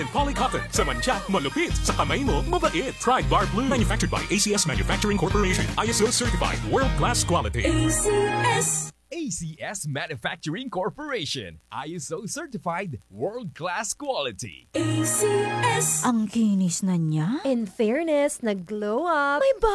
Polycotton. Sa mancha, malupit. Sa kamay mo, mabait. Pride Bar Blue. Manufactured by ACS Manufacturing Corporation. ISO certified. World-class quality. ACS Manufacturing Corporation. ISO certified. World-class quality. Ang kinis na niya. In fairness, nag-glow up. May